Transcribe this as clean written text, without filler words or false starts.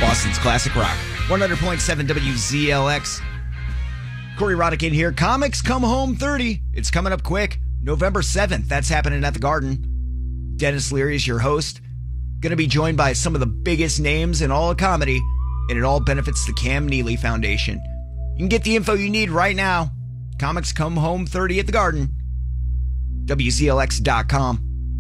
Boston's classic rock. 100.7 WZLX. Corey Roddick in here. Comics Come Home 30. It's coming up quick. November 7th. That's happening at the Garden. Dennis Leary is your host. Going to be joined by some of the biggest names in all of comedy, and it all benefits the Cam Neely Foundation. You can get the info you need right now. Comics Come Home 30 at the Garden. WZLX.com.